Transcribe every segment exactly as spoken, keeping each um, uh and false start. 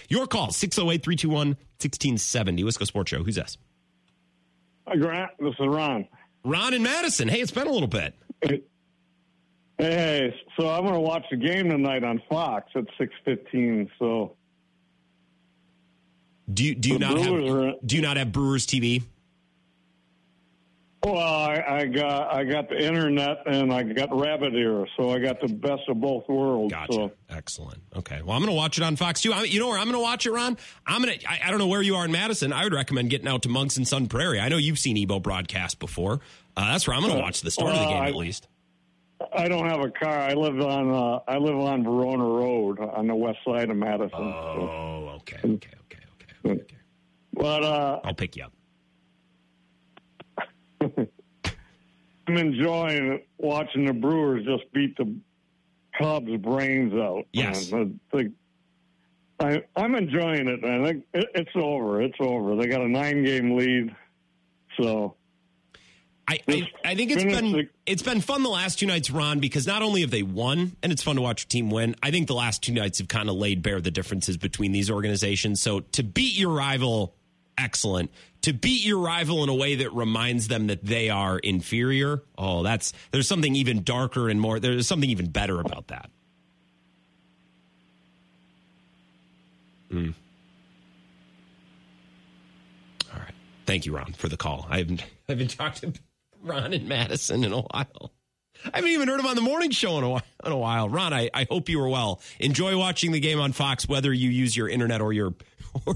Your call, six oh eight, three two one, one six seven oh. Wisco Sports Show. Who's this? Hi, Grant. This is Ron. Ron in Madison. Hey, it's been a little bit. Hey, so I'm going to watch the game tonight on Fox at six fifteen. So, do you, do you not have are, do you not have Brewers T V? Well, I, I got I got the internet and I got Rabbit Ear, so I got the best of both worlds. Gotcha. So. Excellent. Okay. Well, I'm going to watch it on Fox too. I, you know where I'm going to watch it, Ron? I'm going to. I, I don't know where you are in Madison. I would recommend getting out to Monks and Sun Prairie. I know you've seen Ebo broadcast before. Uh, that's where I'm going to watch the start uh, of the game I, at least. I don't have a car. I live on uh, I live on Verona Road on the west side of Madison. Oh, so. okay, okay, okay, okay, okay. But uh, I'll pick you up. I'm enjoying watching the Brewers just beat the Cubs' brains out. Yes. Man. The, I, I'm enjoying it, man. It, it's over. It's over. They got a nine-game lead, so. I, I, I think it's been the, it's been fun the last two nights, Ron, because not only have they won, and it's fun to watch your team win, I think the last two nights have kind of laid bare the differences between these organizations. So to beat your rival, excellent. To beat your rival in a way that reminds them that they are inferior, oh, that's there's something even darker and more, there's something even better about that. Mm. All right. Thank you, Ron, for the call. I haven't, I haven't talked to Ron in Madison in a while. I haven't even heard him on the morning show in a while. In a while. Ron, I, I hope you were well. Enjoy watching the game on Fox, whether you use your internet or your or,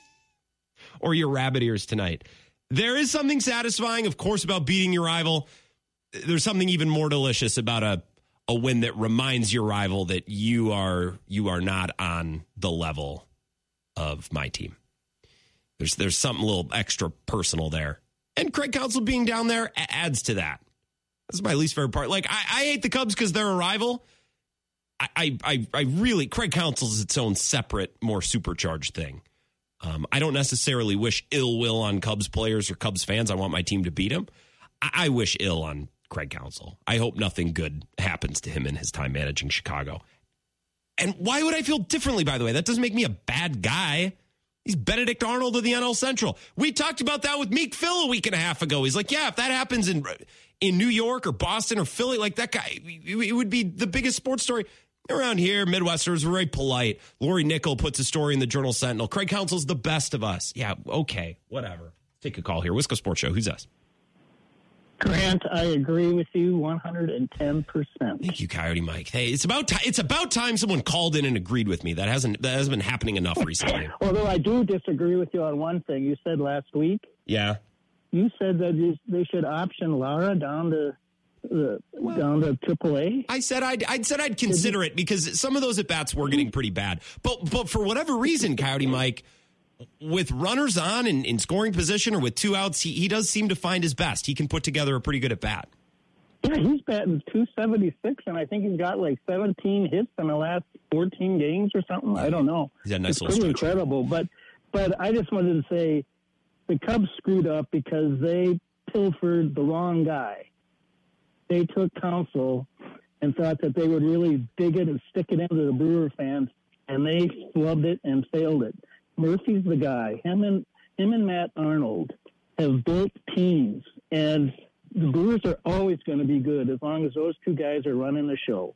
or your rabbit ears tonight. There is something satisfying, of course, about beating your rival. There's something even more delicious about a, a win that reminds your rival that you are you are not on the level of my team. There's there's something a little extra personal there. And Craig Counsell being down there adds to that. That's my least favorite part. Like, I, I hate the Cubs because they're a rival. I, I, I really, Craig Counsell is its own separate, more supercharged thing. Um, I don't necessarily wish ill will on Cubs players or Cubs fans. I want my team to beat him. I, I wish ill on Craig Counsell. I hope nothing good happens to him in his time managing Chicago. And why would I feel differently, by the way? That doesn't make me a bad guy. He's Benedict Arnold of the N L Central. We talked about that with Meek Phil a week and a half ago. He's like, yeah, if that happens in in New York or Boston or Philly, like that guy, it would be the biggest sports story. Around here, Midwesterners are very polite. Lori Nickel puts a story in the Journal Sentinel. Craig Counsell's the best of us. Yeah, okay, whatever. Take a call here. Wisco Sports Show. Who's us? Grant, I agree with you one hundred ten percent. Thank you, Coyote Mike. Hey, it's about t- it's about time someone called in and agreed with me. That hasn't that hasn't been happening enough recently. Although I do disagree with you on one thing. You said last week. Yeah. You said that you, they should option Lara down to uh, well, down to triple A. I said I'd I said I'd consider it because some of those at bats were getting pretty bad. But but for whatever reason, Coyote Mike, with runners on in, in scoring position or with two outs, he, he does seem to find his best. He can put together a pretty good at bat. Yeah, he's batting two seventy-six, and I think he's got like seventeen hits in the last fourteen games or something. I don't know. He's got a nice it's little pretty stretch. Incredible. But but I just wanted to say the Cubs screwed up because they pilfered the wrong guy. They took Counsell and thought that they would really dig it and stick it into the Brewer fans, and they flubbed it and failed it. Murphy's the guy. Him and him and Matt Arnold have built teams, and the Brewers are always going to be good as long as those two guys are running the show.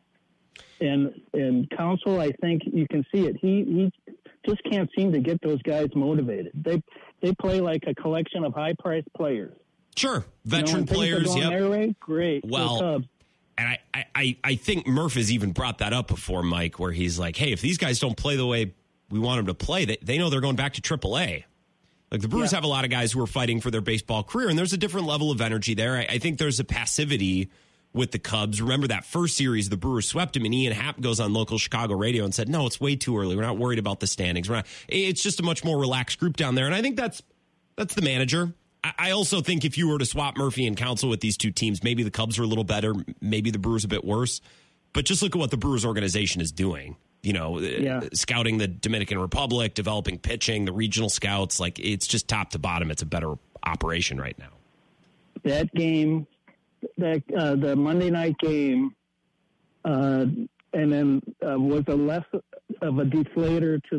And and Counsell, I think you can see it. He he just can't seem to get those guys motivated. They they play like a collection of high priced players. Sure, veteran you know, players. Yep. Their way, great. Well, and I, I I think Murph has even brought that up before, Mike, where he's like, hey, if these guys don't play the way we want them to play, they, they know they're going back to triple A. Like the Brewers yeah. have a lot of guys who are fighting for their baseball career, and there's a different level of energy there. I, I think there's a passivity with the Cubs. Remember that first series, the Brewers swept him, and Ian Happ goes on local Chicago radio and said, no, it's way too early. We're not worried about the standings. We're not, it's just a much more relaxed group down there, and I think that's that's the manager. I, I also think if you were to swap Murphy and Counsell with these two teams, maybe the Cubs are a little better, maybe the Brewers a bit worse, but just look at what the Brewers organization is doing. You know, yeah. scouting the Dominican Republic, developing pitching, the regional scouts, like it's just top to bottom. It's a better operation right now. That game, that uh, the Monday night game, uh, and then uh, was a less of a deflator to